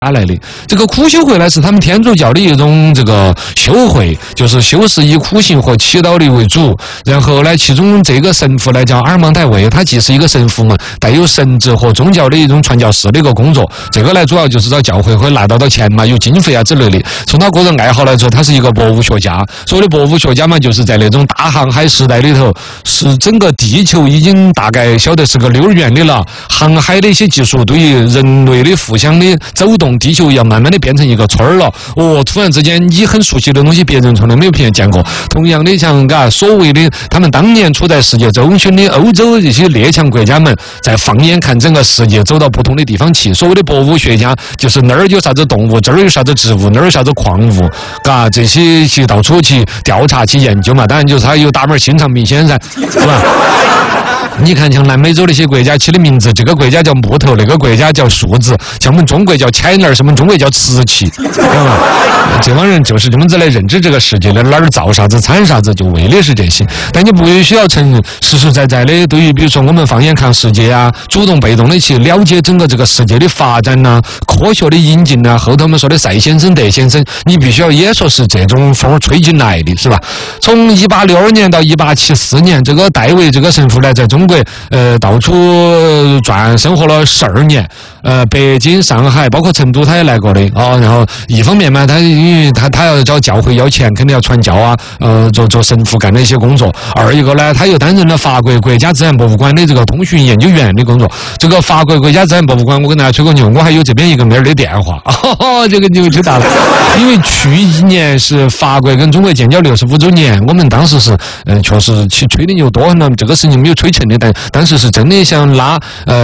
来的。这个苦修会呢，是他们天主教的一种这个修会，就是修士以苦行和祈祷的为主。然后呢，其中这个神父呢叫阿尔芒戴维，他既是一个神父嘛，带有神职和宗教的一种传教士的一个工作。这个呢，主要就是找教会会拿到钱嘛，有经费啊之类的。从他个人爱好来说，他是一个博物学家。所谓的博物学家嘛，就是在那种大航海时代里头，是整个地球已经大概晓得是个溜儿圆的了。航海的一些技术对于人类的互相的走动，地球要慢慢的变成一个村儿了。突然之间你很熟悉的东西，别人从来没有见过。同样的，像所谓的他们当年处在世界中心的欧洲这些列强国家们，在放眼看整个世界，走到不同的地方去。所谓的博物学家，就是那儿有啥子动物，这儿有啥子植物，那儿有啥子矿物，这些去到处去调查去研究嘛。当然就是他有大门新长平先生，是吧？你看，像南美洲那些国家起的名字，这个国家叫木头，那个国家叫树子，像我们中国叫China，什么中国叫瓷器，知道吗？这帮人就是这么子来认知这个世界的，哪儿造啥子产啥子，就为的是这些。但你不需要承认，实实在在的，对于比如说我们放眼看世界啊，主动被动的去了解整个这个世界的发展呐、科学的引进呐，后头我们说的赛先生、德先生，你必须要也说是这种风吹进来的，是吧？从1862年到1874年，这个戴维这个神父呢，在中国到处转，生活了12年。北京、上海，包括成都，他也来过的啊。然后一方面嘛，他因为他要找教会要钱，肯定要传教啊，做神父干的一些工作。二一个呢，他又担任了法国国家自然博物馆的这个通讯研究员的工作。这个法国国家自然博物馆，我跟大家吹个牛，我还有这边一个妹儿的电话，这个牛吹大了。因为去年是法国跟中国建交65周年，我们当时是确实去吹的牛多很了，这个事情没有吹成的，但当时是真的想拉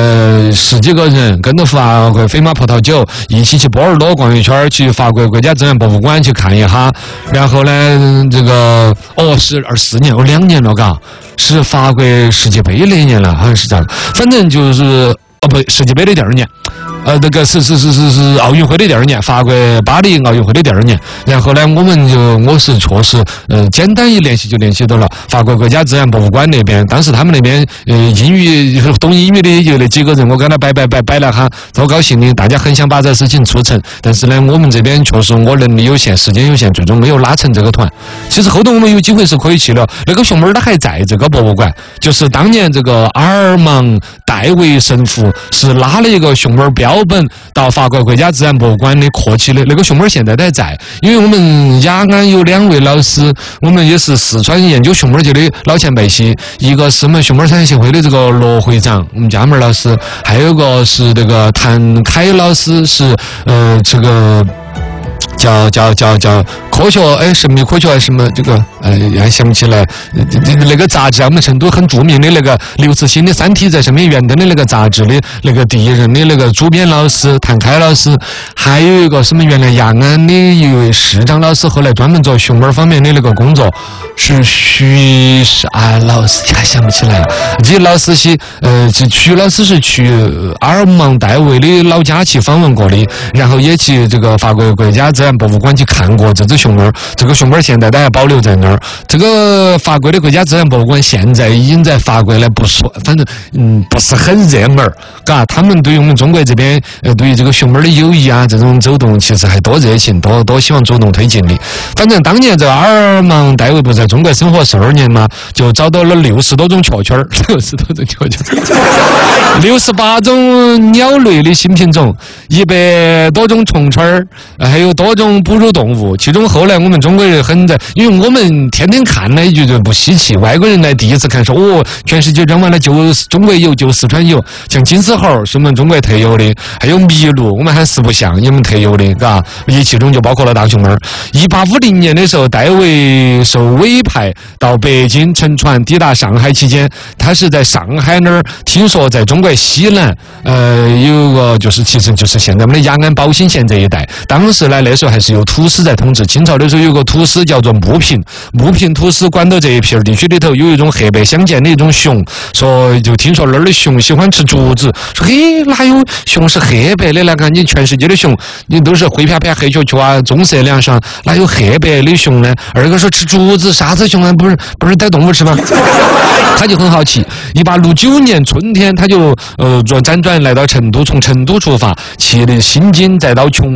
10几个人跟着法国飞马葡萄酒一起去波尔多逛一圈，去法国国家自然博物馆去看一下。然后呢，这个是24年，2年了，是法国世界杯那一年了，好像是这样。反正就是不，世界杯的第2年。那个是奥运会的第2年，法国巴黎奥运会的第2年。然后呢，我是确实简单一联系就联系到了法国国家自然博物馆那边。当时他们那边英语懂英语的有那几个人，我跟他摆了哈，都高兴的，大家很想把这事情促成。但是呢，我们这边确实我能力有限，时间有限，最终没有拉成这个团。其实后头我们有机会是可以去了，那个熊猫它还在这个博物馆，就是当年这个阿尔芒戴维神父是拉了一个熊猫标本到法国国家自然博物馆的客气的，那个熊猫现在都还在。因为我们雅安有2位老师，我们也是四川研究熊猫界的老前辈些，一个是我们熊猫产业协会的这个罗会长，我们家门老师，还有一个是这个谭凯老师，是这个叫科学神秘科学还是什么这个还想不起来。那个杂志啊，我们成都很著名的那个刘慈欣的《三体》在上面原登的那个杂志的那个第一任的那个主编老师谭开老师，还有一个什么原来雅安的一位市长老师，后来专门做熊猫方面的那个工作，是徐老师，还想不起来了。这老师是徐老师是去阿尔芒戴维的老家去访问过的，然后也去这个法国国家自然博物馆去看过这只熊猫。这个熊猫现在都还保留在那儿。这个法国的国家自然博物馆现在已经在法国呢，不说，反正不是很热门，他们对于我们中国这边对于这个熊猫的友谊啊，这种走动其实还多热情，多希望主动推进的。反正当年这个阿尔芒戴维不在中国生活12年嘛，就找到了60多种雀雀，68种鸟类的新品种，100多种虫雀儿，还有多种哺乳动物。其中后来我们中国人因为我们天天看呢，也觉得不稀奇。外国人来第一次看说，全世界装完了就中国有，就四川有。像金丝猴是我们中国特有的，还有麋鹿，我们喊四不像，也我们特有的，其中就包括了大熊猫。1850年的时候，戴维受委派到北京乘船抵达上海期间，他是在上海那儿听说在中国西南有个其实就是现在我们的雅安保兴县这一带，当时呢那时候还是有土司在统治，清朝的时候有个土司叫做穆平，穆平土司管到这一片地区里头有一种黑白相间的一种熊，说就听说那儿的熊喜欢吃竹子，说嘿哪有熊是黑白的呢？看你全世界的熊，你都是灰偏偏黑球球啊，棕色亮相，哪有黑白的熊呢？二哥说吃竹子，啥子熊啊？不是带动物吃吗？他就很好奇。1869年春天，他就辗转来到成都，从成都出发，骑的新津，再到琼